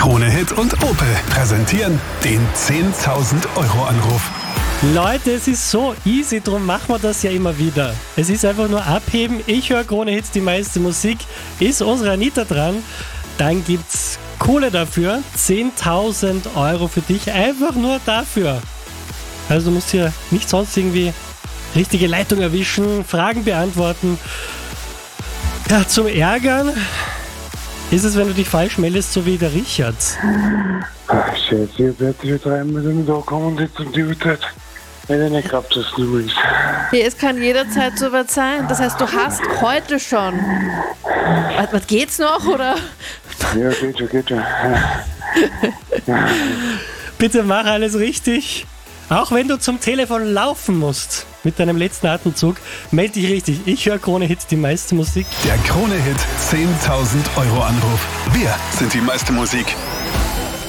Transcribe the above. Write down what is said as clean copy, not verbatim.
Krone Hit und Opel präsentieren den 10.000 Euro Anruf. Leute, es ist so easy, darum machen wir das ja immer wieder. Es ist einfach nur abheben. Ich höre Krone Hits, die meiste Musik. Ist unsere Anita dran? Dann gibt's Kohle dafür. 10.000 Euro für dich. Einfach nur dafür. Also du musst hier nicht sonst irgendwie richtige Leitung erwischen, Fragen beantworten. Ja, zum Ärgern ist es, wenn du dich falsch meldest, so wie der Richard. Scheiße, ich werde wieder dreimal da kommen und jetzt um die Uhrzeit. Hätte ich nicht gehabt, dass du willst. Ja, es kann jederzeit soweit sein. Das heißt, du hast heute schon. Was geht's noch, oder? Ja, geht schon. Bitte mach alles richtig. Auch wenn du zum Telefon laufen musst mit deinem letzten Atemzug, melde dich richtig. Ich höre Krone Hit, die meiste Musik. Der Krone Hit 10.000 Euro Anruf. Wir sind die meiste Musik.